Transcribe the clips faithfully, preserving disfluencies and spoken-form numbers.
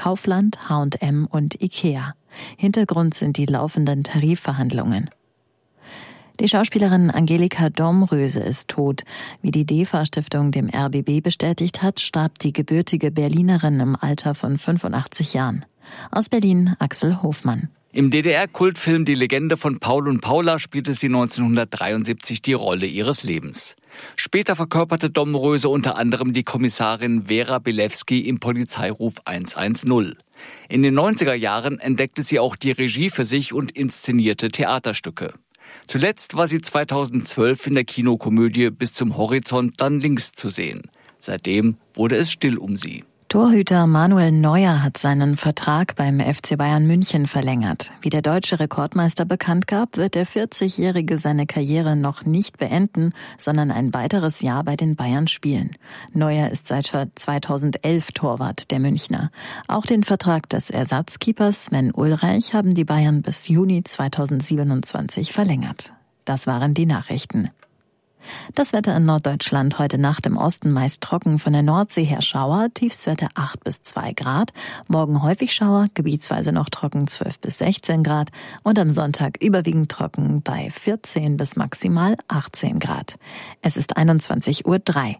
Kaufland, H und M und Ikea. Hintergrund sind die laufenden Tarifverhandlungen. Die Schauspielerin Angelika Domröse ist tot. Wie die D E F A-Stiftung dem R B B bestätigt hat, starb die gebürtige Berlinerin im Alter von fünfundachtzig Jahren. Aus Berlin Axel Hofmann. Im D D R-Kultfilm Die Legende von Paul und Paula spielte sie neunzehnhundertdreiundsiebzig die Rolle ihres Lebens. Später verkörperte Domröse unter anderem die Kommissarin Vera Bilewski im Polizeiruf hundertzehn. In den neunziger Jahren entdeckte sie auch die Regie für sich und inszenierte Theaterstücke. Zuletzt war sie zweitausendzwölf in der Kinokomödie Bis zum Horizont dann links zu sehen. Seitdem wurde es still um sie. Torhüter Manuel Neuer hat seinen Vertrag beim F C Bayern München verlängert. Wie der deutsche Rekordmeister bekannt gab, wird der vierzigjährige seine Karriere noch nicht beenden, sondern ein weiteres Jahr bei den Bayern spielen. Neuer ist seit zweitausendelf Torwart der Münchner. Auch den Vertrag des Ersatzkeepers Sven Ulreich haben die Bayern bis Juni zweitausendsiebenundzwanzig verlängert. Das waren die Nachrichten. Das Wetter in Norddeutschland heute Nacht im Osten meist trocken, von der Nordsee her Schauer, Tiefstwerte acht bis zwei Grad. Morgen häufig Schauer, gebietsweise noch trocken zwölf bis sechzehn Grad. Und am Sonntag überwiegend trocken bei vierzehn bis maximal achtzehn Grad. Es ist einundzwanzig Uhr drei.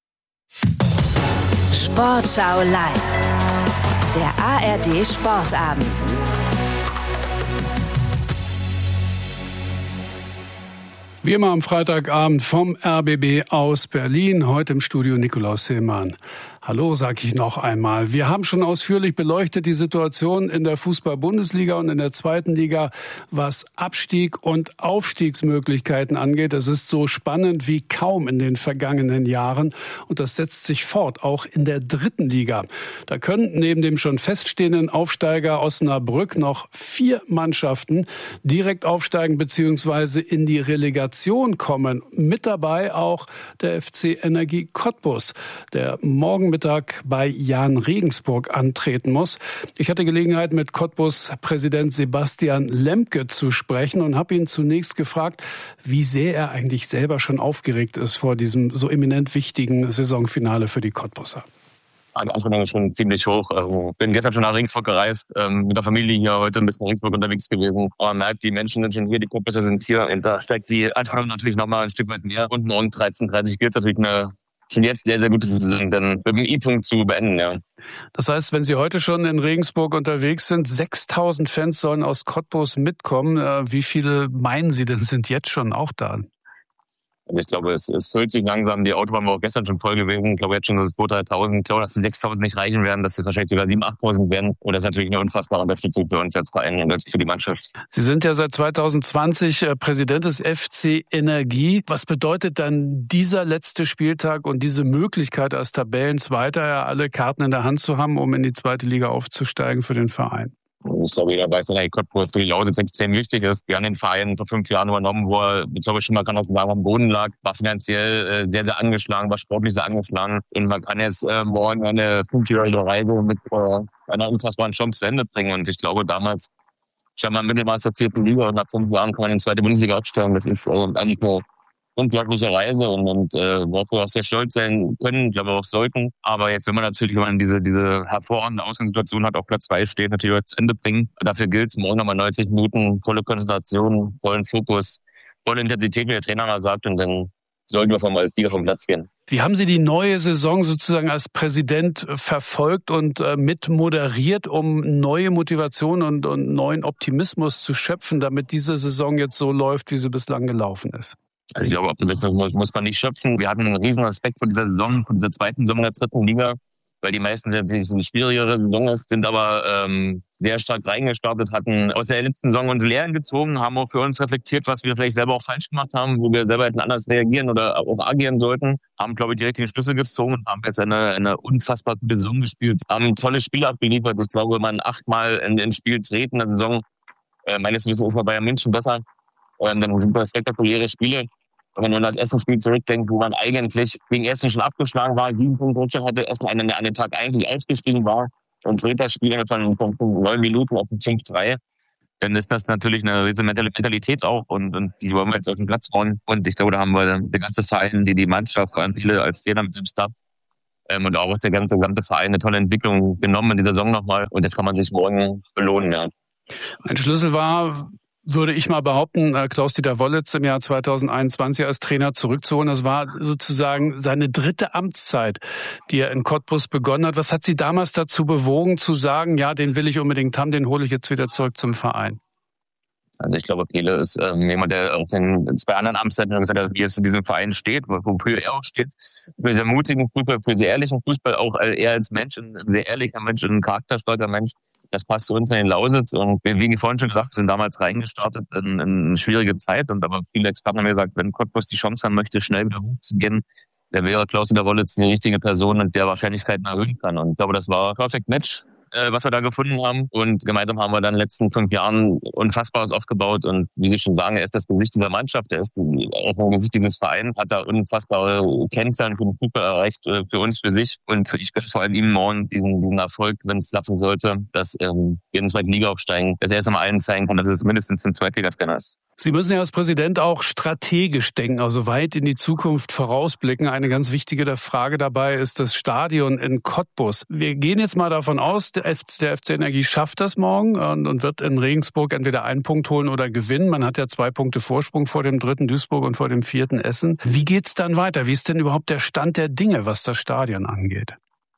Sportschau live. Der A R D Sportabend. Wie immer am Freitagabend vom R B B aus Berlin, heute im Studio Nikolaus Seemann. Hallo, sag ich noch einmal. Wir haben schon ausführlich beleuchtet die Situation in der Fußball-Bundesliga und in der zweiten Liga, was Abstieg und Aufstiegsmöglichkeiten angeht. Es ist so spannend wie kaum in den vergangenen Jahren und das setzt sich fort, auch in der dritten Liga. Da können neben dem schon feststehenden Aufsteiger Osnabrück noch vier Mannschaften direkt aufsteigen bzw. in die Relegation kommen. Mit dabei auch der F C Energie Cottbus, der morgen Mittag bei Jahn Regensburg antreten muss. Ich hatte Gelegenheit, mit Cottbus-Präsident Sebastian Lemke zu sprechen und habe ihn zunächst gefragt, wie sehr er eigentlich selber schon aufgeregt ist vor diesem so eminent wichtigen Saisonfinale für die Cottbusser. Die Anspannung ist schon ziemlich hoch. Also bin gestern schon nach Regensburg gereist, ähm, mit der Familie hier heute ein bisschen in Regensburg unterwegs gewesen. Aber man merkt, die Menschen sind schon hier, die Cottbusser sind hier. Und da steigt die Anspannung natürlich nochmal ein Stück weit mehr. Und morgen dreizehn Uhr dreißig gilt natürlich eine schon jetzt sehr, sehr gute Saison dann mit dem I-Punkt zu beenden, ja. Das heißt, wenn Sie heute schon in Regensburg unterwegs sind, sechstausend Fans sollen aus Cottbus mitkommen. Wie viele meinen Sie denn sind jetzt schon auch da? Also ich glaube, es, es füllt sich langsam. Die Autobahn war auch gestern schon voll gewesen. Ich glaube jetzt schon so zweitausend, dreitausend. Ich glaube, dass die sechstausend nicht reichen werden, dass es wahrscheinlich sogar siebentausend, achttausend werden. Und das ist natürlich eine unfassbare Unterstützung für uns als Verein und für die Mannschaft. Sie sind ja seit zweitausendzwanzig Präsident des F C Energie. Was bedeutet dann dieser letzte Spieltag und diese Möglichkeit als Tabellenzweiter, ja, alle Karten in der Hand zu haben, um in die zweite Liga aufzusteigen für den Verein? Ich glaube, jeder weiß, dass Cottbus für die Lausitz extrem wichtig ist. Wir haben den Verein vor fünf Jahren übernommen, wo er, ich glaube, schon mal kann auch sagen, am Boden lag, war finanziell äh, sehr, sehr angeschlagen, war sportlich sehr angeschlagen. Und man kann jetzt äh, morgen eine fünfjährige Reise mit äh, einer unfassbaren Chance zu Ende bringen. Und ich glaube, damals stand man Mittelmeister vierten Liga und nach fünf Jahren kann man in die zweite Bundesliga absteigen. Das ist äh, eigentlich eine unglaubliche Reise und, und äh, worauf wir auch sehr stolz sein können, ich glaube auch sollten. Aber jetzt will man natürlich, wenn man diese diese hervorragende Ausgangssituation hat, auf Platz zwei steht, natürlich zu Ende bringen. Dafür gilt es morgen nochmal neunzig Minuten, volle Konzentration, vollen Fokus, volle Intensität, wie der Trainer mal sagt, und dann sollten wir vom als Sieger vom Platz gehen. Wie haben Sie die neue Saison sozusagen als Präsident verfolgt und äh, mit moderiert, um neue Motivation und, und neuen Optimismus zu schöpfen, damit diese Saison jetzt so läuft, wie sie bislang gelaufen ist? Also ich glaube, Optimismus muss, muss man nicht schöpfen. Wir hatten einen riesen Respekt vor dieser Saison, vor dieser zweiten Saison der dritten Liga, weil die meisten natürlich eine schwierigere Saison ist, sind aber ähm, sehr stark reingestartet, hatten aus der letzten Saison uns Lehren gezogen, haben auch für uns reflektiert, was wir vielleicht selber auch falsch gemacht haben, wo wir selber hätten anders reagieren oder auch agieren sollten, haben, glaube ich, die richtigen Schlüsse gezogen und haben jetzt eine, eine unfassbar gute Saison gespielt, haben tolle Spiele abgeliefert. Ich glaube, wenn man achtmal in ein Spiel dreht in der Saison, äh, meines Wissens ist man Bayern München besser, und dann sind das spektakuläre Spiele. Wenn man nur an das erste Spiel zurückdenkt, wo man eigentlich gegen Essen schon abgeschlagen war, sieben Punkte Rückstand hatte, Essen an den Tag eigentlich ausgestiegen war und dritter Spiel von, von, von neun Minuten auf den fünf drei, dann ist das natürlich eine riesige Mentalität auch und, und die wollen wir jetzt auf den Platz hauen. Und ich glaube, da haben wir der ganze Verein, die die Mannschaft, vor allem viele als Trainer mit dem Staff, Ähm, und auch der ganze, gesamte Verein eine tolle Entwicklung genommen in dieser Saison nochmal. Und jetzt kann man sich morgen belohnen, ja. Ein Schlüssel war, würde ich mal behaupten, Klaus-Dieter Wollitz im Jahr zweitausendeinundzwanzig als Trainer zurückzuholen. Das war sozusagen seine dritte Amtszeit, die er in Cottbus begonnen hat. Was hat Sie damals dazu bewogen, zu sagen, ja, den will ich unbedingt haben, den hole ich jetzt wieder zurück zum Verein? Also ich glaube, Pele ist ähm, jemand, der auch in zwei anderen Amtszeiten gesagt hat, wie er zu diesem Verein steht, wofür er auch steht. Für sehr mutigen Fußball, für sehr ehrlichen Fußball, auch er als Mensch, ein sehr ehrlicher Mensch, ein charakterstarker Mensch. Das passt zu uns in den Lausitz und wir, wie vorhin schon gesagt, sind damals reingestartet in, in eine schwierige Zeit. Und aber viele Experten haben mir gesagt, wenn Cottbus die Chance haben möchte, schnell wieder hochzugehen, der wäre Klaus-Dieter Wollitz die richtige Person und der Wahrscheinlichkeiten erhöhen kann. Und ich glaube, das war ein Perfect Match, äh, was wir da gefunden haben. Und gemeinsam haben wir dann in den letzten fünf Jahren Unfassbares aufgebaut. Und wie Sie schon sagen, er ist das Gesicht dieser Mannschaft, er ist die, auch das Gesicht dieses Vereins, hat da unfassbare Kennzahlen für den Fußball erreicht, äh, für uns, für sich. Und ich gönne vor allem ihm morgen diesen, diesen Erfolg, wenn es klappen sollte, dass ähm, wir in die zweite Liga aufsteigen, dass er es einmal allen zeigen kann, dass es mindestens ein Zweitliga-Trainer ist. Sie müssen ja als Präsident auch strategisch denken, also weit in die Zukunft vorausblicken. Eine ganz wichtige Frage dabei ist das Stadion in Cottbus. Wir gehen jetzt mal davon aus, der F C Energie schafft das morgen und wird in Regensburg entweder einen Punkt holen oder gewinnen. Man hat ja zwei Punkte Vorsprung vor dem dritten Duisburg und vor dem vierten Essen. Wie geht's dann weiter? Wie ist denn überhaupt der Stand der Dinge, was das Stadion angeht?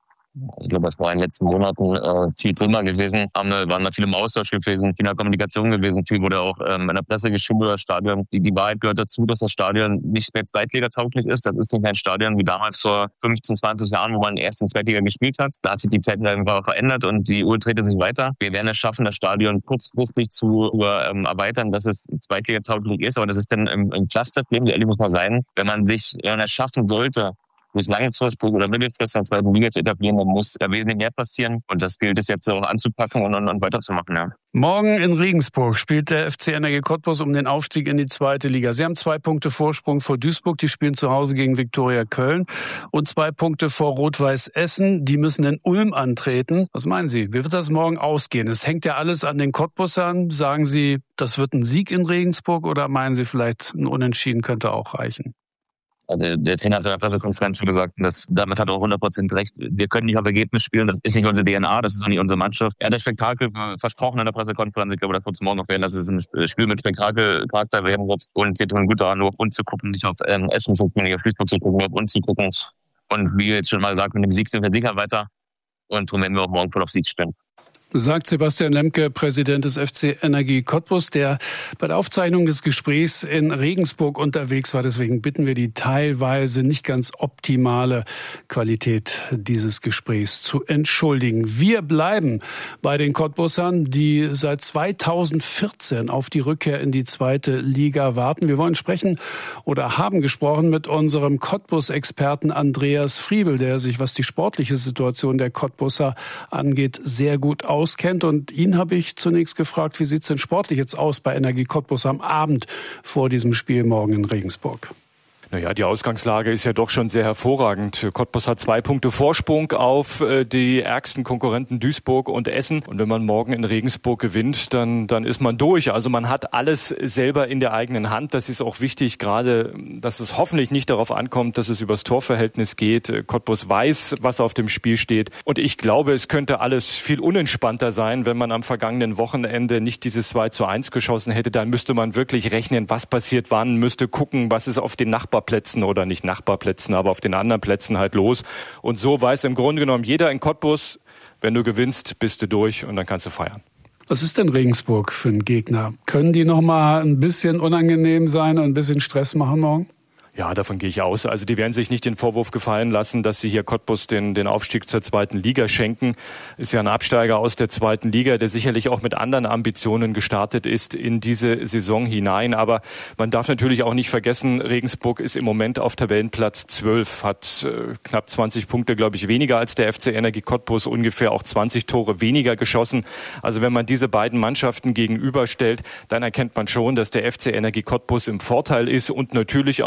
Ich glaube, es war in den letzten Monaten äh, viel Thema gewesen. Haben, waren da viele im Austausch gewesen, viel in der Kommunikation gewesen. Viel wurde auch ähm, in der Presse geschrieben über das Stadion. Die, die Wahrheit gehört dazu, dass das Stadion nicht mehr zweitligatauglich ist. Das ist nicht mehr ein Stadion wie damals vor fünfzehn, zwanzig Jahren, wo man erst in Zweitliga gespielt hat. Da hat sich die Zeit einfach verändert und die Uhr dreht sich weiter. Wir werden es schaffen, das Stadion kurzfristig zu ähm, erweitern, dass es zweitligatauglich ist. Aber das ist dann im, im Clusterproblem, ehrlich muss man sein. Wenn man sich, wenn man es schaffen sollte, durch langfristig oder mittelfristig in der zweiten Liga zu etablieren, dann muss da wesentlich mehr passieren. Und das gilt es jetzt auch anzupacken und, und, und weiterzumachen. Ja. Morgen in Regensburg spielt der F C Energie Cottbus um den Aufstieg in die zweite Liga. Sie haben zwei Punkte Vorsprung vor Duisburg, die spielen zu Hause gegen Viktoria Köln. Und zwei Punkte vor Rot-Weiß Essen, die müssen in Ulm antreten. Was meinen Sie, wie wird das morgen ausgehen? Es hängt ja alles an den Cottbusern. Sagen Sie, das wird ein Sieg in Regensburg oder meinen Sie vielleicht, ein Unentschieden könnte auch reichen? Also der Trainer hat in der Pressekonferenz schon gesagt, dass, damit hat er auch hundert Prozent recht. Wir können nicht auf Ergebnis spielen, das ist nicht unsere D N A, das ist auch nicht unsere Mannschaft. Er hat das Spektakel versprochen in der Pressekonferenz. Ich glaube, das wird es morgen noch werden, dass es ein Spiel mit Spektakelcharakter werden wird. Und wir tun gut daran, nur auf uns zu gucken, nicht auf ähm, Essen zu gucken, nicht auf Duisburg zu gucken, auf uns zu gucken. Und wie jetzt schon mal gesagt, mit dem Sieg sind wir sicher weiter. Und darum werden wir auch morgen voll auf Sieg spielen. Sagt Sebastian Lemke, Präsident des F C Energie Cottbus, der bei der Aufzeichnung des Gesprächs in Regensburg unterwegs war. Deswegen bitten wir die teilweise nicht ganz optimale Qualität dieses Gesprächs zu entschuldigen. Wir bleiben bei den Cottbusern, die seit zweitausendvierzehn auf die Rückkehr in die zweite Liga warten. Wir wollen sprechen oder haben gesprochen mit unserem Cottbus-Experten Andreas Friebel, der sich, was die sportliche Situation der Cottbusser angeht, sehr gut auskennt. auskennt. Und ihn habe ich zunächst gefragt, wie sieht es denn sportlich jetzt aus bei Energie Cottbus am Abend vor diesem Spiel morgen in Regensburg? Naja, die Ausgangslage ist ja doch schon sehr hervorragend. Cottbus hat zwei Punkte Vorsprung auf die ärgsten Konkurrenten Duisburg und Essen. Und wenn man morgen in Regensburg gewinnt, dann, dann ist man durch. Also man hat alles selber in der eigenen Hand. Das ist auch wichtig, gerade, dass es hoffentlich nicht darauf ankommt, dass es übers Torverhältnis geht. Cottbus weiß, was auf dem Spiel steht. Und ich glaube, es könnte alles viel unentspannter sein, wenn man am vergangenen Wochenende nicht dieses zwei zu eins geschossen hätte. Dann müsste man wirklich rechnen, was passiert wann, müsste gucken, was ist auf den Nachbarn Plätzen oder nicht Nachbarplätzen, aber auf den anderen Plätzen halt los. Und so weiß im Grunde genommen jeder in Cottbus, wenn du gewinnst, bist du durch und dann kannst du feiern. Was ist denn Regensburg für ein Gegner? Können die noch mal ein bisschen unangenehm sein und ein bisschen Stress machen morgen? Ja, davon gehe ich aus. Also die werden sich nicht den Vorwurf gefallen lassen, dass sie hier Cottbus den, den Aufstieg zur zweiten Liga schenken. Ist ja ein Absteiger aus der zweiten Liga, der sicherlich auch mit anderen Ambitionen gestartet ist in diese Saison hinein. Aber man darf natürlich auch nicht vergessen, Regensburg ist im Moment auf Tabellenplatz zwölf, hat äh, knapp zwanzig Punkte, glaube ich, weniger als der F C Energie Cottbus, ungefähr auch zwanzig Tore weniger geschossen. Also wenn man diese beiden Mannschaften gegenüberstellt, dann erkennt man schon, dass der F C Energie Cottbus im Vorteil ist und natürlich auch den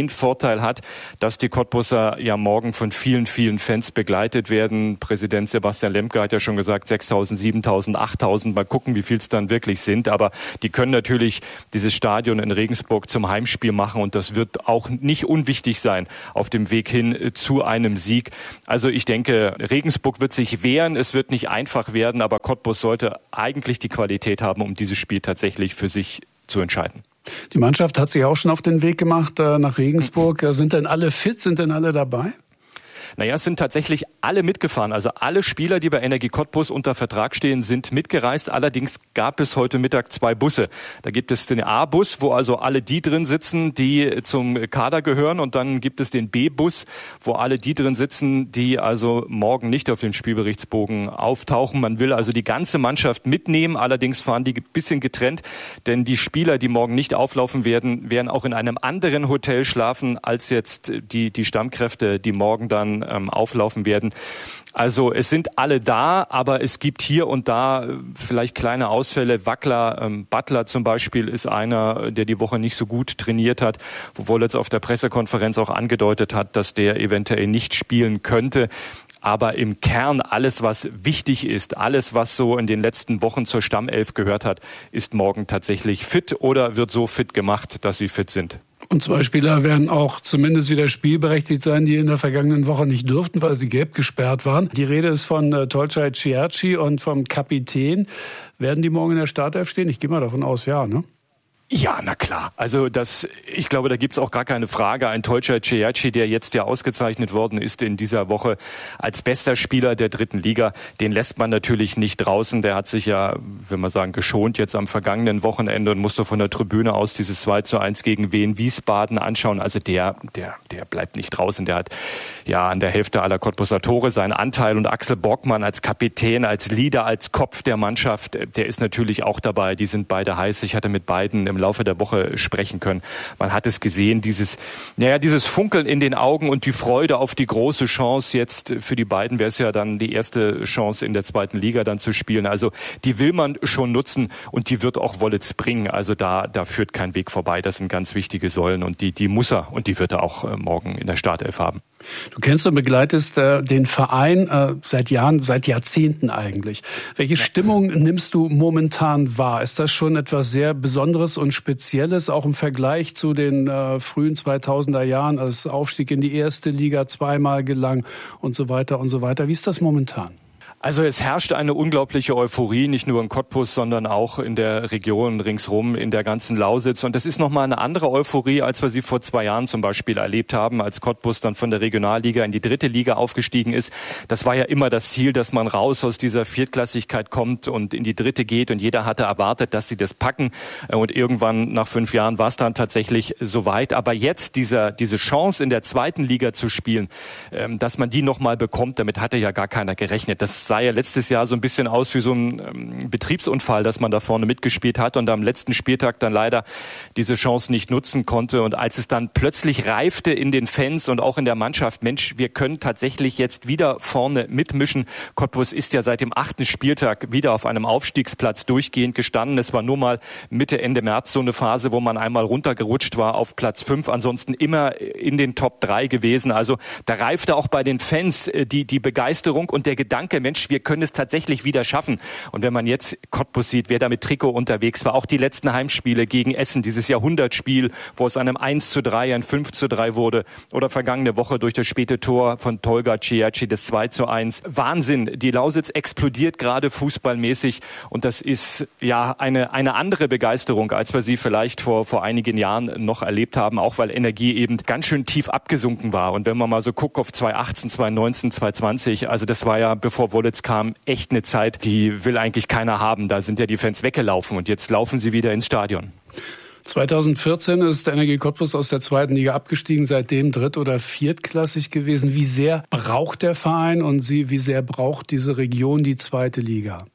den Vorteil hat, dass die Cottbusser ja morgen von vielen, vielen Fans begleitet werden. Präsident Sebastian Lemke hat ja schon gesagt, sechstausend, siebentausend, achttausend. Mal gucken, wie viel es dann wirklich sind. Aber die können natürlich dieses Stadion in Regensburg zum Heimspiel machen. Und das wird auch nicht unwichtig sein auf dem Weg hin zu einem Sieg. Also ich denke, Regensburg wird sich wehren. Es wird nicht einfach werden. Aber Cottbus sollte eigentlich die Qualität haben, um dieses Spiel tatsächlich für sich zu entscheiden. Die Mannschaft hat sich auch schon auf den Weg gemacht nach Regensburg. Sind denn alle fit? Sind denn alle dabei? Naja, es sind tatsächlich alle mitgefahren. Also alle Spieler, die bei Energie Cottbus unter Vertrag stehen, sind mitgereist. Allerdings gab es heute Mittag zwei Busse. Da gibt es den A-Bus, wo also alle die drin sitzen, die zum Kader gehören. Und dann gibt es den B-Bus, wo alle die drin sitzen, die also morgen nicht auf dem Spielberichtsbogen auftauchen. Man will also die ganze Mannschaft mitnehmen. Allerdings fahren die ein bisschen getrennt, denn die Spieler, die morgen nicht auflaufen werden, werden auch in einem anderen Hotel schlafen als jetzt die, die Stammkräfte, die morgen dann ähm, auflaufen werden. Also es sind alle da, aber es gibt hier und da vielleicht kleine Ausfälle. Wackler, ähm, Butler zum Beispiel ist einer, der die Woche nicht so gut trainiert hat, wo Wollitz auf der Pressekonferenz auch angedeutet hat, dass der eventuell nicht spielen könnte. Aber im Kern alles, was wichtig ist, alles, was so in den letzten Wochen zur Stammelf gehört hat, ist morgen tatsächlich fit oder wird so fit gemacht, dass sie fit sind. Und zwei Spieler werden auch zumindest wieder spielberechtigt sein, die in der vergangenen Woche nicht durften, weil sie gelb gesperrt waren. Die Rede ist von äh, Tolcay Cierci und vom Kapitän. Werden die morgen in der Startelf stehen? Ich gehe mal davon aus, ja, ne? Ja, na klar. Also das, ich glaube, da gibt's auch gar keine Frage. Ein Tolcay Cierci, der jetzt ja ausgezeichnet worden ist in dieser Woche als bester Spieler der dritten Liga, den lässt man natürlich nicht draußen. Der hat sich ja, wenn man sagen, geschont jetzt am vergangenen Wochenende und musste von der Tribüne aus dieses zwei zu eins gegen Wien Wiesbaden anschauen. Also der, der, der bleibt nicht draußen. Der hat ja an der Hälfte aller Cottbuser Tore seinen Anteil. Und Axel Borgmann als Kapitän, als Leader, als Kopf der Mannschaft, der ist natürlich auch dabei. Die sind beide heiß. Ich hatte mit beiden im Laufe der Woche sprechen können. Man hat es gesehen, dieses, naja, dieses Funkeln in den Augen und die Freude auf die große Chance. Jetzt für die beiden wäre es ja dann die erste Chance in der zweiten Liga dann zu spielen. Also die will man schon nutzen und die wird auch Wollitz bringen. Also da, da führt kein Weg vorbei. Das sind ganz wichtige Säulen und die, die muss er und die wird er auch äh, morgen in der Startelf haben. Du kennst und begleitest äh, den Verein äh, seit Jahren, seit Jahrzehnten eigentlich. Welche ja. Stimmung nimmst du momentan wahr? Ist das schon etwas sehr Besonderes und Spezielles, auch im Vergleich zu den äh, frühen zweitausender Jahren, als Aufstieg in die erste Liga zweimal gelang und so weiter und so weiter? Wie ist das momentan? Also es herrscht eine unglaubliche Euphorie, nicht nur in Cottbus, sondern auch in der Region ringsrum, in der ganzen Lausitz. Und das ist nochmal eine andere Euphorie, als wir sie vor zwei Jahren zum Beispiel erlebt haben, als Cottbus dann von der Regionalliga in die dritte Liga aufgestiegen ist. Das war ja immer das Ziel, dass man raus aus dieser Viertklassigkeit kommt und in die dritte geht. Und jeder hatte erwartet, dass sie das packen. Und irgendwann nach fünf Jahren war es dann tatsächlich soweit. Aber jetzt dieser, diese Chance in der zweiten Liga zu spielen, dass man die nochmal bekommt, damit hatte ja gar keiner gerechnet. Das sah ja letztes Jahr so ein bisschen aus wie so ein ähm, Betriebsunfall, dass man da vorne mitgespielt hat und am letzten Spieltag dann leider diese Chance nicht nutzen konnte. Und als es dann plötzlich reifte in den Fans und auch in der Mannschaft, Mensch, wir können tatsächlich jetzt wieder vorne mitmischen. Cottbus ist ja seit dem achten Spieltag wieder auf einem Aufstiegsplatz durchgehend gestanden. Es war nur mal Mitte, Ende März so eine Phase, wo man einmal runtergerutscht war auf Platz fünf, ansonsten immer in den Top drei gewesen. Also da reifte auch bei den Fans die, die Begeisterung und der Gedanke, Mensch, wir können es tatsächlich wieder schaffen. Und wenn man jetzt Cottbus sieht, wer da mit Trikot unterwegs war, auch die letzten Heimspiele gegen Essen, dieses Jahrhundertspiel, wo es einem eins zu drei, ein fünf zu drei wurde, oder vergangene Woche durch das späte Tor von Tolcay Cierci, das zwei zu eins. Wahnsinn. Die Lausitz explodiert gerade fußballmäßig und das ist ja eine, eine andere Begeisterung, als wir sie vielleicht vor, vor einigen Jahren noch erlebt haben, auch weil Energie eben ganz schön tief abgesunken war. Und wenn man mal so guckt auf zwanzig achtzehn, zwanzig neunzehn, zwanzig zwanzig, also das war ja, bevor Wollitz kam, echt eine Zeit, die will eigentlich keiner haben. Da sind ja die Fans weggelaufen und jetzt laufen sie wieder ins Stadion. zweitausendvierzehn ist Energie Cottbus aus der zweiten Liga abgestiegen, seitdem dritt- oder viertklassig gewesen. Wie sehr braucht der Verein und sie, wie sehr braucht diese Region die zweite Liga?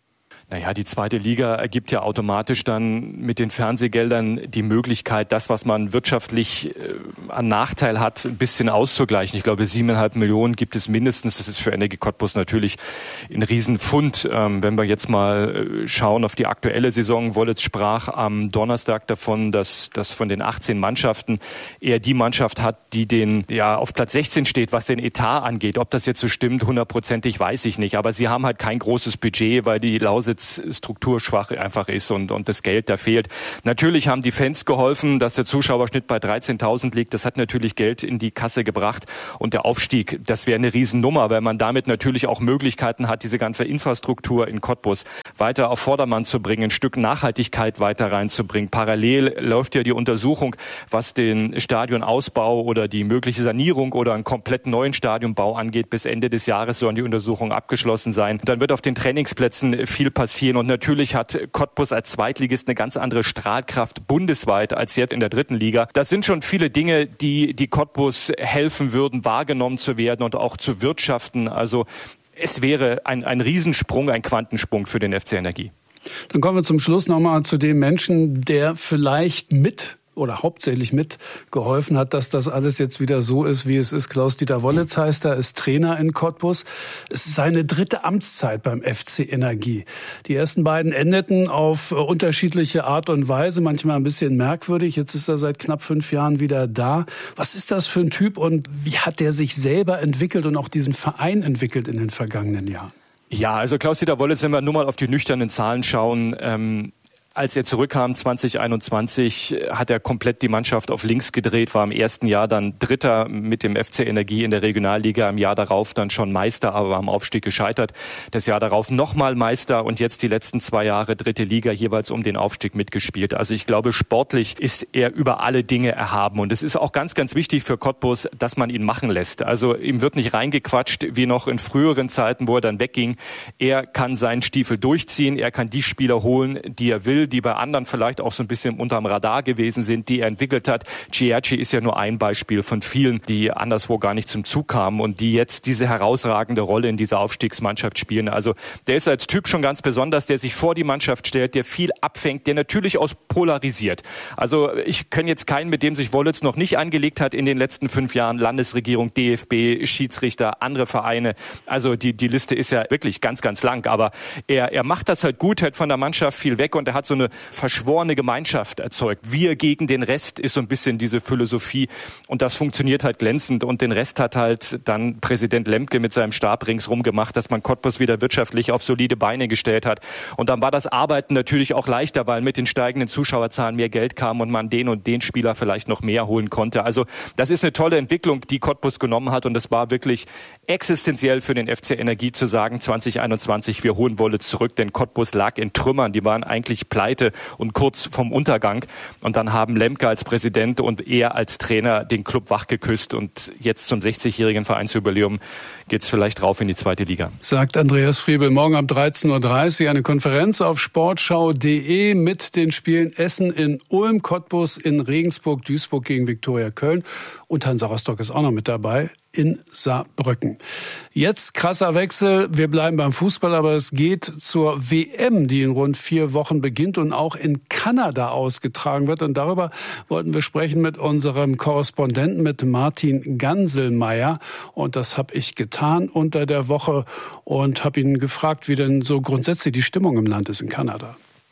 Naja, die zweite Liga ergibt ja automatisch dann mit den Fernsehgeldern die Möglichkeit, das, was man wirtschaftlich äh, an Nachteil hat, ein bisschen auszugleichen. Ich glaube, siebeneinhalb Millionen gibt es mindestens. Das ist für Energie Cottbus natürlich ein Riesenfund. Ähm, wenn wir jetzt mal äh, schauen auf die aktuelle Saison, Wollitz sprach am Donnerstag davon, dass, dass von den achtzehn Mannschaften eher die Mannschaft hat, die den ja auf Platz sechzehn steht, was den Etat angeht. Ob das jetzt so stimmt, hundertprozentig weiß ich nicht. Aber sie haben halt kein großes Budget, weil die Lausitz strukturschwach einfach ist und, und das Geld da fehlt. Natürlich haben die Fans geholfen, dass der Zuschauerschnitt bei dreizehntausend liegt. Das hat natürlich Geld in die Kasse gebracht. Und der Aufstieg, das wäre eine Riesennummer, weil man damit natürlich auch Möglichkeiten hat, diese ganze Infrastruktur in Cottbus weiter auf Vordermann zu bringen, ein Stück Nachhaltigkeit weiter reinzubringen. Parallel läuft ja die Untersuchung, was den Stadionausbau oder die mögliche Sanierung oder einen komplett neuen Stadionbau angeht. Bis Ende des Jahres sollen die Untersuchungen abgeschlossen sein. Dann wird auf den Trainingsplätzen viel passieren. Und natürlich hat Cottbus als Zweitligist eine ganz andere Strahlkraft bundesweit als jetzt in der dritten Liga. Das sind schon viele Dinge, die, die Cottbus helfen würden, wahrgenommen zu werden und auch zu wirtschaften. Also es wäre ein, ein Riesensprung, ein Quantensprung für den F C Energie. Dann kommen wir zum Schluss nochmal zu dem Menschen, der vielleicht mit oder hauptsächlich mitgeholfen hat, dass das alles jetzt wieder so ist, wie es ist. Klaus-Dieter Wollitz heißt er, ist Trainer in Cottbus. Es ist seine dritte Amtszeit beim F C Energie. Die ersten beiden endeten auf unterschiedliche Art und Weise, manchmal ein bisschen merkwürdig. Jetzt ist er seit knapp fünf Jahren wieder da. Was ist das für ein Typ und wie hat der sich selber entwickelt und auch diesen Verein entwickelt in den vergangenen Jahren? Ja, also Klaus-Dieter Wollitz, wenn wir nur mal auf die nüchternen Zahlen schauen, ähm als er zurückkam zwanzig einundzwanzig, hat er komplett die Mannschaft auf links gedreht, war im ersten Jahr dann Dritter mit dem F C Energie in der Regionalliga, im Jahr darauf dann schon Meister, aber am Aufstieg gescheitert. Das Jahr darauf nochmal Meister und jetzt die letzten zwei Jahre dritte Liga, jeweils um den Aufstieg mitgespielt. Also ich glaube, sportlich ist er über alle Dinge erhaben und es ist auch ganz, ganz wichtig für Cottbus, dass man ihn machen lässt. Also ihm wird nicht reingequatscht, wie noch in früheren Zeiten, wo er dann wegging. Er kann seinen Stiefel durchziehen, er kann die Spieler holen, die er will, die bei anderen vielleicht auch so ein bisschen unterm Radar gewesen sind, die er entwickelt hat. Cierci ist ja nur ein Beispiel von vielen, die anderswo gar nicht zum Zug kamen und die jetzt diese herausragende Rolle in dieser Aufstiegsmannschaft spielen. Also der ist als Typ schon ganz besonders, der sich vor die Mannschaft stellt, der viel abfängt, der natürlich auch polarisiert. Also ich kenne jetzt keinen, mit dem sich Wollitz noch nicht angelegt hat in den letzten fünf Jahren. Landesregierung, D F B, Schiedsrichter, andere Vereine. Also die, die Liste ist ja wirklich ganz, ganz lang. Aber er, er macht das halt gut, hält von der Mannschaft viel weg und er hat so eine verschworene Gemeinschaft erzeugt. Wir gegen den Rest ist so ein bisschen diese Philosophie und das funktioniert halt glänzend und den Rest hat halt dann Präsident Lemke mit seinem Stab ringsrum gemacht, dass man Cottbus wieder wirtschaftlich auf solide Beine gestellt hat und dann war das Arbeiten natürlich auch leichter, weil mit den steigenden Zuschauerzahlen mehr Geld kam und man den und den Spieler vielleicht noch mehr holen konnte. Also das ist eine tolle Entwicklung, die Cottbus genommen hat und es war wirklich existenziell für den F C Energie zu sagen, zwanzig einundzwanzig, wir holen Wollitz zurück, denn Cottbus lag in Trümmern, die waren eigentlich pleite und kurz vom Untergang. Und dann haben Lemke als Präsident und er als Trainer den Club wachgeküsst. Und jetzt zum sechzigjährigen Vereinsjubiläum geht es vielleicht rauf in die zweite Liga. Sagt Andreas Friebel. Morgen ab dreizehn Uhr dreißig eine Konferenz auf sportschau punkt de mit den Spielen Essen in Ulm, Cottbus in Regensburg, Duisburg gegen Viktoria Köln. Und Hansa Rostock ist auch noch mit dabei in Saarbrücken. Jetzt krasser Wechsel. Wir bleiben beim Fußball, aber es geht zur W M, die in rund vier Wochen beginnt und auch in Kanada ausgetragen wird. Und darüber wollten wir sprechen mit unserem Korrespondenten, mit Martin Ganselmeier. Und das habe ich getan unter der Woche und habe ihn gefragt, wie denn so grundsätzlich die Stimmung im Land ist in Kanada.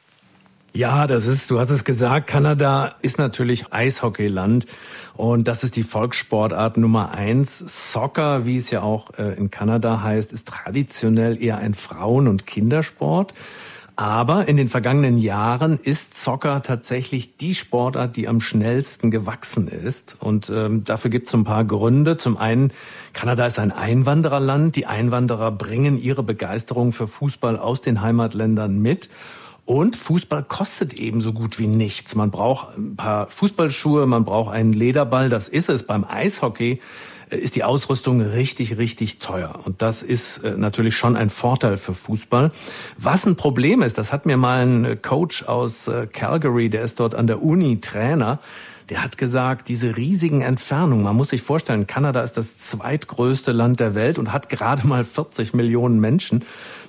Ja, das ist, du hast es gesagt, Kanada ist natürlich Eishockeyland und das ist die Volkssportart Nummer eins. Soccer, wie es ja auch äh, in Kanada heißt, ist traditionell eher ein Frauen- und Kindersport. Aber in den vergangenen Jahren ist Soccer tatsächlich die Sportart, die am schnellsten gewachsen ist. Und ähm, dafür gibt es so ein paar Gründe. Zum einen, Kanada ist ein Einwandererland. Die Einwanderer bringen ihre Begeisterung für Fußball aus den Heimatländern mit. Und Fußball kostet ebenso gut wie nichts. Man braucht ein paar Fußballschuhe, man braucht einen Lederball, das ist es. Beim Eishockey ist die Ausrüstung richtig, richtig teuer. Und das ist natürlich schon ein Vorteil für Fußball. Was ein Problem ist, das hat mir mal ein Coach aus Calgary, der ist dort an der Uni Trainer, der hat gesagt, diese riesigen Entfernungen, man muss sich vorstellen, Kanada ist das zweitgrößte Land der Welt und hat gerade mal vierzig Millionen Menschen.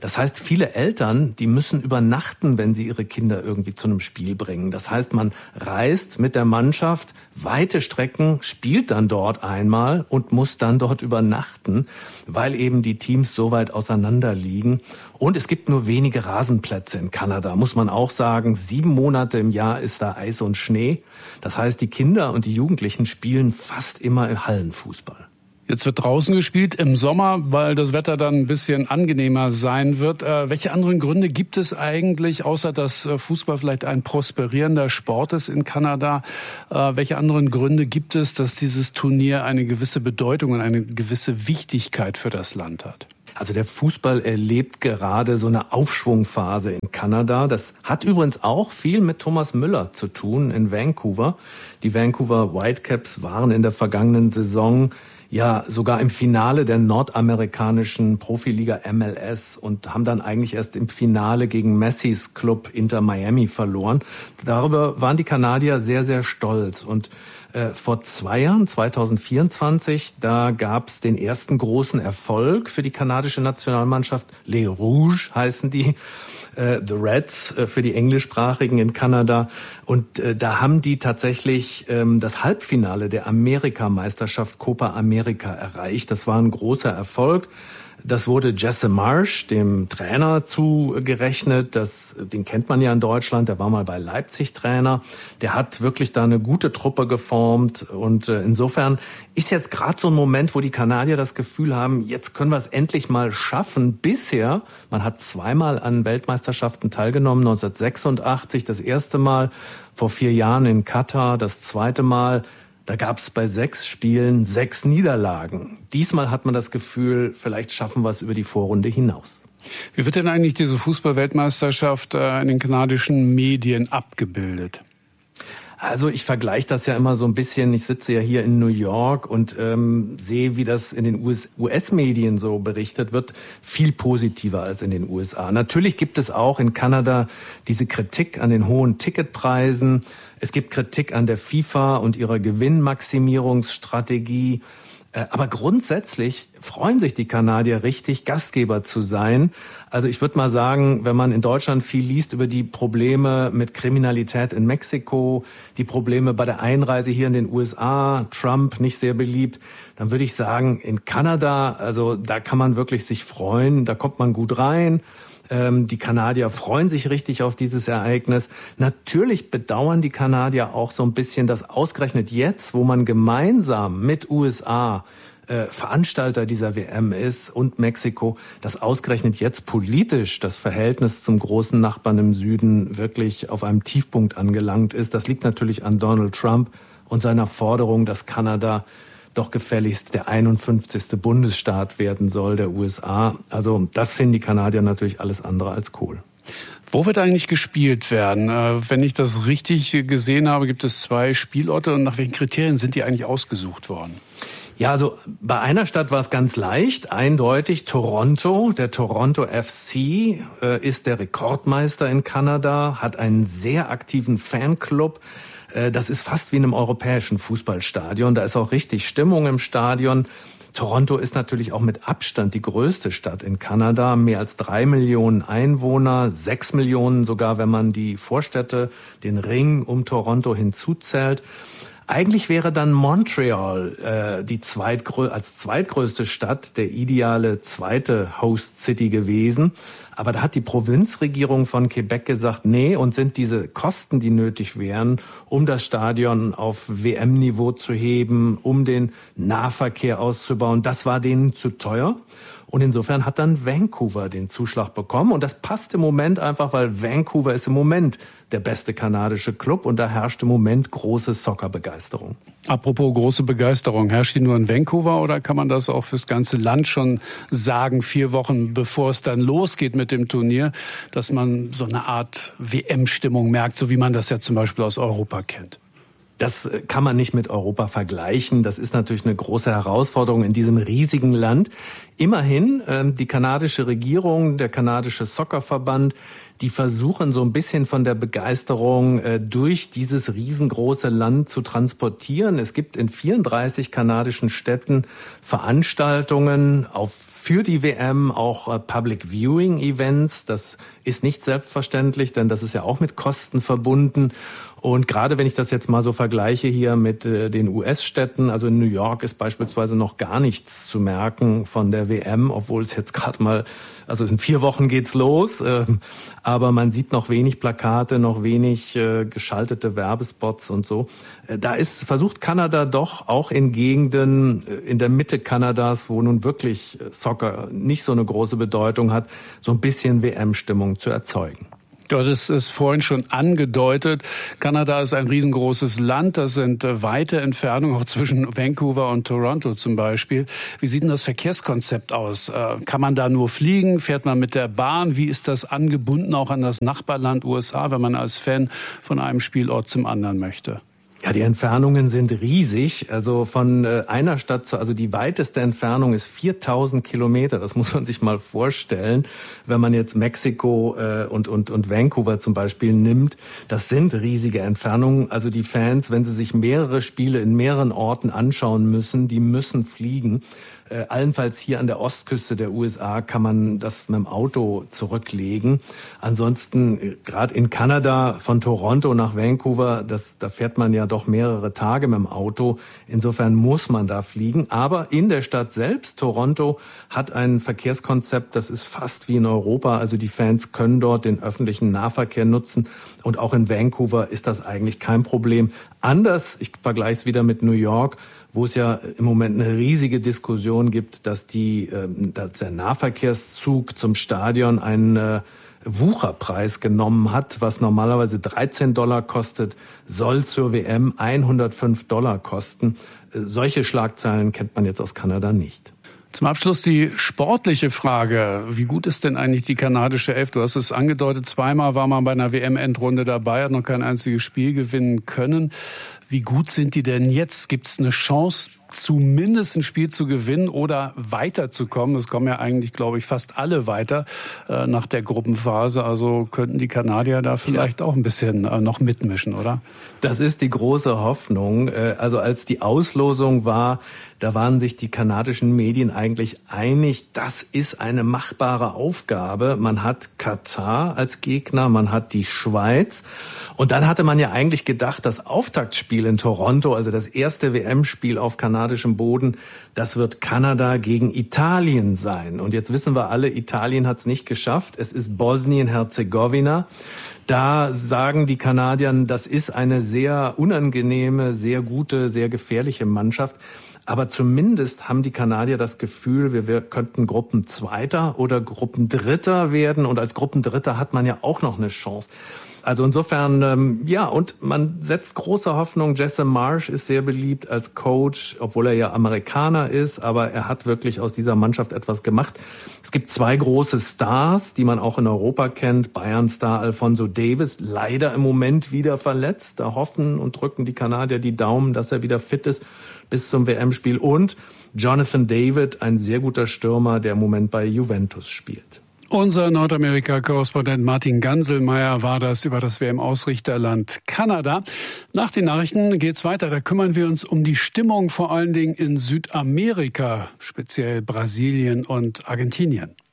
Das heißt, viele Eltern, die müssen übernachten, wenn sie ihre Kinder irgendwie zu einem Spiel bringen. Das heißt, man reist mit der Mannschaft weite Strecken, spielt dann dort einmal und muss dann dort übernachten, weil eben die Teams so weit auseinander liegen. Und es gibt nur wenige Rasenplätze in Kanada, muss man auch sagen. Sieben Monate im Jahr ist da Eis und Schnee. Das heißt, die Kinder und die Jugendlichen spielen fast immer im Hallenfußball. Jetzt wird draußen gespielt im Sommer, weil das Wetter dann ein bisschen angenehmer sein wird. Äh, welche anderen Gründe gibt es eigentlich, außer dass Fußball vielleicht ein prosperierender Sport ist in Kanada? Äh, welche anderen Gründe gibt es, dass dieses Turnier eine gewisse Bedeutung und eine gewisse Wichtigkeit für das Land hat? Also der Fußball erlebt gerade so eine Aufschwungphase in Kanada. Das hat übrigens auch viel mit Thomas Müller zu tun in Vancouver. Die Vancouver Whitecaps waren in der vergangenen Saison ja sogar im Finale der nordamerikanischen Profiliga M L S und haben dann eigentlich erst im Finale gegen Messis Club Inter Miami verloren. Darüber waren die Kanadier sehr, sehr stolz. Und äh, vor zwei Jahren, zwanzig vierundzwanzig, da gab es den ersten großen Erfolg für die kanadische Nationalmannschaft. Les Rouges heißen die. The Reds für die Englischsprachigen in Kanada. Und äh, da haben die tatsächlich ähm, das Halbfinale der Amerikameisterschaft Copa America erreicht. Das war ein großer Erfolg. Das wurde Jesse Marsch, dem Trainer, zugerechnet. Das, den kennt man ja in Deutschland. Der war mal bei Leipzig Trainer. Der hat wirklich da eine gute Truppe geformt. Und äh, insofern ist jetzt gerade so ein Moment, wo die Kanadier das Gefühl haben, jetzt können wir es endlich mal schaffen. Bisher, man hat zweimal an Weltmeisterschaften teilgenommen, neunzehnhundertsechsundachtzig das erste Mal, vor vier Jahren in Katar das zweite Mal. Da gab es bei sechs Spielen sechs Niederlagen. Diesmal hat man das Gefühl, vielleicht schaffen wir es über die Vorrunde hinaus. Wie wird denn eigentlich diese Fußball-Weltmeisterschaft in den kanadischen Medien abgebildet? Also ich vergleiche das ja immer so ein bisschen. Ich sitze ja hier in New York und ähm, sehe, wie das in den U S-Medien so berichtet wird. Viel positiver als in den U S A. Natürlich gibt es auch in Kanada diese Kritik an den hohen Ticketpreisen. Es gibt Kritik an der FIFA und ihrer Gewinnmaximierungsstrategie. Aber grundsätzlich freuen sich die Kanadier richtig, Gastgeber zu sein. Also ich würde mal sagen, wenn man in Deutschland viel liest über die Probleme mit Kriminalität in Mexiko, die Probleme bei der Einreise hier in den U S A, Trump nicht sehr beliebt, dann würde ich sagen, in Kanada, also da kann man wirklich sich freuen, da kommt man gut rein. Die Kanadier freuen sich richtig auf dieses Ereignis. Natürlich bedauern die Kanadier auch so ein bisschen, dass ausgerechnet jetzt, wo man gemeinsam mit U S A äh, Veranstalter dieser W M ist und Mexiko, dass ausgerechnet jetzt politisch das Verhältnis zum großen Nachbarn im Süden wirklich auf einem Tiefpunkt angelangt ist. Das liegt natürlich an Donald Trump und seiner Forderung, dass Kanada doch gefälligst der einundfünfzigste Bundesstaat werden soll, der U S A. Also das finden die Kanadier natürlich alles andere als cool. Wo wird eigentlich gespielt werden? Wenn ich das richtig gesehen habe, gibt es zwei Spielorte. Und nach welchen Kriterien sind die eigentlich ausgesucht worden? Ja, also bei einer Stadt war es ganz leicht, eindeutig Toronto. Der Toronto F C äh, ist der Rekordmeister in Kanada, hat einen sehr aktiven Fanclub. Das ist fast wie in einem europäischen Fußballstadion. Da ist auch richtig Stimmung im Stadion. Toronto ist natürlich auch mit Abstand die größte Stadt in Kanada. Mehr als drei Millionen Einwohner, sechs Millionen sogar, wenn man die Vorstädte, den Ring um Toronto hinzuzählt. Eigentlich wäre dann Montreal äh, die zweitgrö- als zweitgrößte Stadt der ideale zweite Host City gewesen. Aber da hat die Provinzregierung von Quebec gesagt, nee, und sind diese Kosten, die nötig wären, um das Stadion auf W M-Niveau zu heben, um den Nahverkehr auszubauen, das war denen zu teuer. Und insofern hat dann Vancouver den Zuschlag bekommen. Und das passt im Moment einfach, weil Vancouver ist im Moment der beste kanadische Club und da herrscht im Moment große Soccerbegeisterung. Apropos große Begeisterung, herrscht die nur in Vancouver oder kann man das auch fürs ganze Land schon sagen, vier Wochen bevor es dann losgeht mit dem Turnier, dass man so eine Art W M-Stimmung merkt, so wie man das ja zum Beispiel aus Europa kennt? Das kann man nicht mit Europa vergleichen. Das ist natürlich eine große Herausforderung in diesem riesigen Land. Immerhin, die kanadische Regierung, der kanadische Soccerverband, die versuchen so ein bisschen von der Begeisterung äh, durch dieses riesengroße Land zu transportieren. Es gibt in vierunddreißig kanadischen Städten Veranstaltungen auf für die W M, auch äh, Public Viewing Events. Das ist nicht selbstverständlich, denn das ist ja auch mit Kosten verbunden. Und gerade wenn ich das jetzt mal so vergleiche hier mit äh, den U S-Städten, also in New York ist beispielsweise noch gar nichts zu merken von der W M, obwohl es jetzt gerade mal, also in vier Wochen geht's los, äh, aber man sieht noch wenig Plakate, noch wenig äh, geschaltete Werbespots und so. Äh, da ist versucht Kanada doch auch in Gegenden äh, in der Mitte Kanadas, wo nun wirklich äh, Soccer nicht so eine große Bedeutung hat, so ein bisschen W M-Stimmung zu erzeugen. Du hattest es vorhin schon angedeutet. Kanada ist ein riesengroßes Land. Das sind weite Entfernungen, auch zwischen Vancouver und Toronto zum Beispiel. Wie sieht denn das Verkehrskonzept aus? Kann man da nur fliegen? Fährt man mit der Bahn? Wie ist das angebunden auch an das Nachbarland U S A, wenn man als Fan von einem Spielort zum anderen möchte? Ja, die Entfernungen sind riesig. Also von äh, einer Stadt zu, also die weiteste Entfernung ist viertausend Kilometer. Das muss man sich mal vorstellen. Wenn man jetzt Mexiko äh, und, und, und Vancouver zum Beispiel nimmt, das sind riesige Entfernungen. Also die Fans, wenn sie sich mehrere Spiele in mehreren Orten anschauen müssen, die müssen fliegen. Äh, allenfalls hier an der Ostküste der U S A kann man das mit dem Auto zurücklegen. Ansonsten, äh, gerade in Kanada von Toronto nach Vancouver, das, da fährt man ja doch mehrere Tage mit dem Auto. Insofern muss man da fliegen. Aber in der Stadt selbst, Toronto, hat ein Verkehrskonzept, das ist fast wie in Europa. Also die Fans können dort den öffentlichen Nahverkehr nutzen. Und auch in Vancouver ist das eigentlich kein Problem. Anders, ich vergleiche es wieder mit New York, wo es ja im Moment eine riesige Diskussion gibt, dass die, dass der Nahverkehrszug zum Stadion einen äh, Wucherpreis genommen hat, was normalerweise dreizehn Dollar kostet, soll zur W M hundertfünf Dollar kosten. Äh, solche Schlagzeilen kennt man jetzt aus Kanada nicht. Zum Abschluss die sportliche Frage. Wie gut ist denn eigentlich die kanadische Elf? Du hast es angedeutet, zweimal war man bei einer W M-Endrunde dabei, hat noch kein einziges Spiel gewinnen können. Wie gut sind die denn jetzt? Gibt es eine Chance, zumindest ein Spiel zu gewinnen oder weiterzukommen? Es kommen ja eigentlich, glaube ich, fast alle weiter äh, nach der Gruppenphase. Also könnten die Kanadier da vielleicht ja auch ein bisschen äh, noch mitmischen, oder? Das ist die große Hoffnung. Äh, also als die Auslosung war, da waren sich die kanadischen Medien eigentlich einig, das ist eine machbare Aufgabe. Man hat Katar als Gegner, man hat die Schweiz. Und dann hatte man ja eigentlich gedacht, das Auftaktspiel in Toronto, also das erste W M-Spiel auf kanadischem Boden, das wird Kanada gegen Italien sein. Und jetzt wissen wir alle, Italien hat es nicht geschafft. Es ist Bosnien-Herzegowina. Da sagen die Kanadier, das ist eine sehr unangenehme, sehr gute, sehr gefährliche Mannschaft. Aber zumindest haben die Kanadier das Gefühl, wir, wir könnten Gruppenzweiter oder Gruppendritter werden. Und als Gruppendritter hat man ja auch noch eine Chance. Also insofern, ähm, ja, und man setzt große Hoffnung. Jesse Marsch ist sehr beliebt als Coach, obwohl er ja Amerikaner ist, aber er hat wirklich aus dieser Mannschaft etwas gemacht. Es gibt zwei große Stars, die man auch in Europa kennt. Bayern-Star Alphonso Davies, leider im Moment wieder verletzt. Da hoffen und drücken die Kanadier die Daumen, dass er wieder fit ist bis zum W M-Spiel. Und Jonathan David, ein sehr guter Stürmer, der im Moment bei Juventus spielt. Unser Nordamerika-Korrespondent Martin Ganselmeier war das über das W M-Ausrichterland Kanada. Nach den Nachrichten geht's weiter. Da kümmern wir uns um die Stimmung vor allen Dingen in Südamerika, speziell Brasilien und Argentinien.